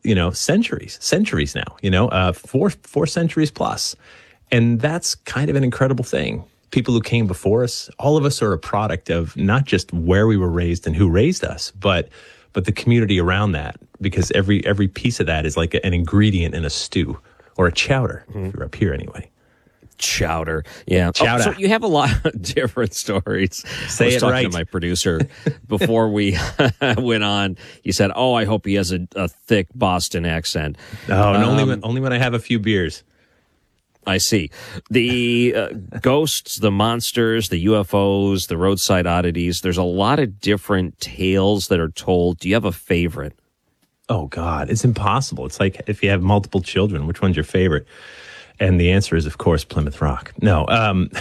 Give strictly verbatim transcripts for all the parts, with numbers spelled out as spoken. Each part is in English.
you know, centuries, centuries now, you know, uh, four, four centuries plus. And that's kind of an incredible thing. People who came before us, all of us are a product of not just where we were raised and who raised us, but but the community around that, because every every piece of that is like an ingredient in a stew or a chowder, mm-hmm. if you're up here anyway. Chowder, yeah. Chowder. Oh, so you have a lot of different stories. Say I was it talking right. to my producer before we went on. He said, "Oh, I hope he has a, a thick Boston accent." Oh, and um, only when, only when I have a few beers. I see. The uh, ghosts, the monsters, the U F Os, the roadside oddities. There's a lot of different tales that are told. Do you have a favorite? Oh God, it's impossible. It's like if you have multiple children, which one's your favorite? And the answer is, of course, Plymouth Rock. No. Um,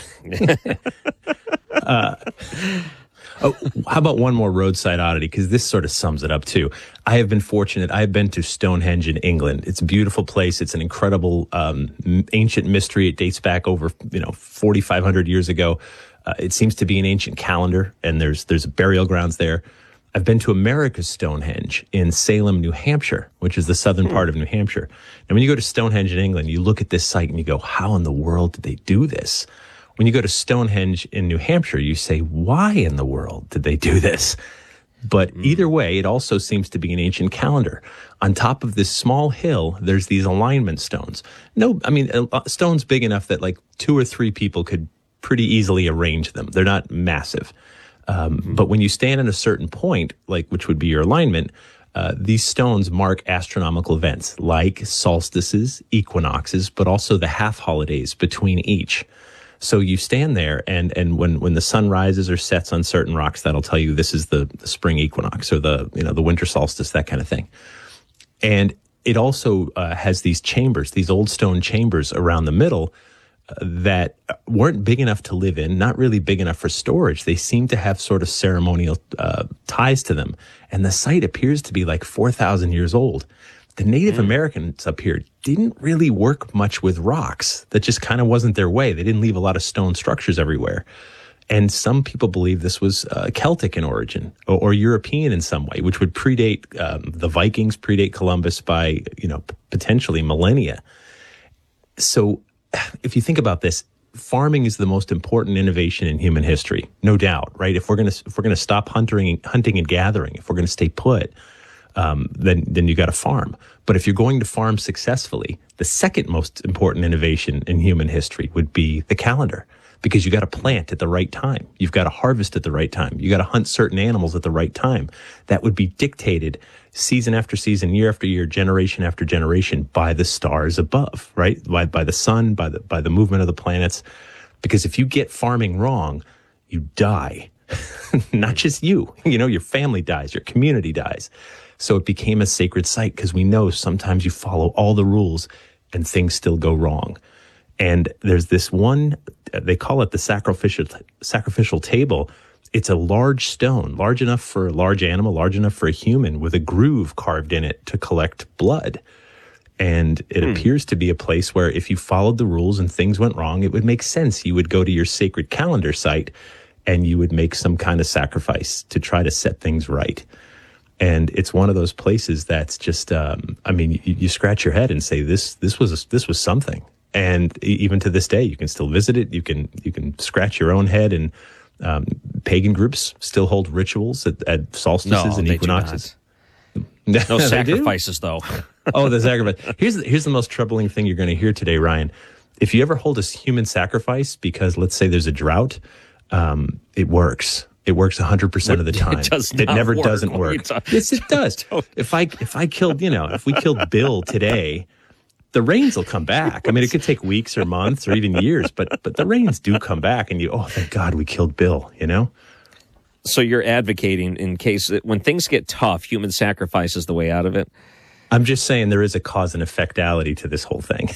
uh, oh, how about one more roadside oddity? Because this sort of sums it up, too. I have been fortunate. I have been to Stonehenge in England. It's a beautiful place. It's an incredible um, ancient mystery. It dates back over, you know, forty-five hundred years ago. Uh, it seems to be an ancient calendar, and there's there's burial grounds there. I've been to America's Stonehenge in Salem, New Hampshire, which is the southern hmm. part of New Hampshire. And when you go to Stonehenge in England, you look at this site and you go, how in the world did they do this? When you go to Stonehenge in New Hampshire, you say, why in the world did they do this? But hmm. either way, it also seems to be an ancient calendar. On top of this small hill, there's these alignment stones. No, I mean, a stone's big enough that like two or three people could pretty easily arrange them. They're not massive. Um, mm-hmm. But when you stand at a certain point, like which would be your alignment, uh, these stones mark astronomical events like solstices, equinoxes, but also the half holidays between each. So you stand there, and and when, when the sun rises or sets on certain rocks, that'll tell you this is the, the spring equinox or the you know the winter solstice, that kind of thing. And it also uh, has these chambers, these old stone chambers around the middle, that weren't big enough to live in, not really big enough for storage. They seem to have sort of ceremonial uh, ties to them. And the site appears to be like four thousand years old. The Native mm. Americans up here didn't really work much with rocks. That just kind of wasn't their way. They didn't leave a lot of stone structures everywhere. And some people believe this was uh, Celtic in origin or, or European in some way, which would predate um, the Vikings, predate Columbus by, you know, p- potentially millennia. So if you think about this, farming is the most important innovation in human history, no doubt, right? If we're going to if we're going to stop hunting, hunting and gathering, if we're going to stay put, um, then then you got to farm. But if you're going to farm successfully, the second most important innovation in human history would be the calendar, because you got to plant at the right time, you've got to harvest at the right time, you got to hunt certain animals at the right time. That would be dictated season after season, year after year, generation after generation by the stars above, right? By, by the sun, by the by the movement of the planets. Because if you get farming wrong, you die. Not just you, you know, your family dies, your community dies. So it became a sacred site because we know sometimes you follow all the rules and things still go wrong. And there's this one, they call it the sacrificial sacrificial table. It's a large stone, large enough for a large animal, large enough for a human, with a groove carved in it to collect blood. And it hmm. appears to be a place where if you followed the rules and things went wrong, it would make sense. You would go to your sacred calendar site and you would make some kind of sacrifice to try to set things right. And it's one of those places that's just, um, I mean, you, you scratch your head and say, this, this was, this was something. And even to this day, you can still visit it. You can, you can scratch your own head, and um, pagan groups still hold rituals at, at solstices no, and equinoxes. No sacrifices, though. Oh, the sacrifice. Here's the, here's the most troubling thing you're going to hear today, Ryan. If you ever hold a human sacrifice because, let's say, there's a drought, um, it works. It works one hundred percent of the time. It, does it never work. doesn't work. Yes, it does. If I if I killed, you know, if we killed Bill today, the rains will come back. I mean, it could take weeks or months or even years, but but the rains do come back, and you, oh, thank God we killed Bill, you know? So you're advocating in case that when things get tough, human sacrifice is the way out of it? I'm just saying there is a cause and effectality to this whole thing.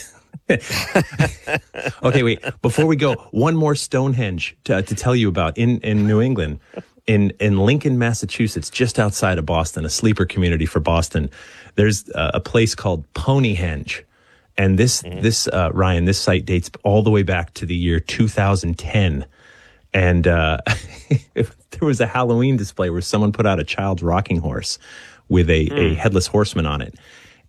Okay, wait. Before we go, one more Stonehenge to, to tell you about in, in New England. In in Lincoln, Massachusetts, just outside of Boston, a sleeper community for Boston, there's a, a place called Ponyhenge. And this, mm-hmm. this uh, Ryan, this site dates all the way back to the year two thousand ten. And uh, there was a Halloween display where someone put out a child's rocking horse with a, mm. a headless horseman on it.